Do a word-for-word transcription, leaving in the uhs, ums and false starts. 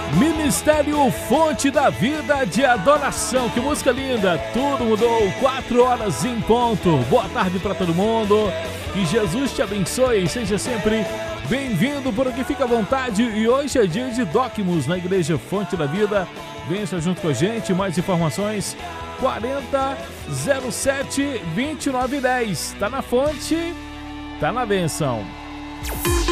Ministério Fonte da Vida de Adoração. Que música linda! Tudo mudou, quatro horas em ponto. Boa tarde para todo mundo. Que Jesus te abençoe. Seja sempre bem-vindo por aqui. Fica à vontade. E hoje é dia de Docmus na Igreja Fonte da Vida. Venha junto com a gente. Mais informações: quarenta, zero sete, vinte e nove dez. Tá na fonte, tá na benção.